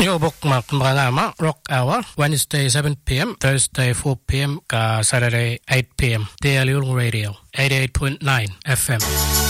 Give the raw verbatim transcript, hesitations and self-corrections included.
Yo bookmark mga Rock Hour, Wednesday seven p.m, Thursday four p.m, ka Saturday eight p.m. Daily Radio, eighty-eight point nine F M.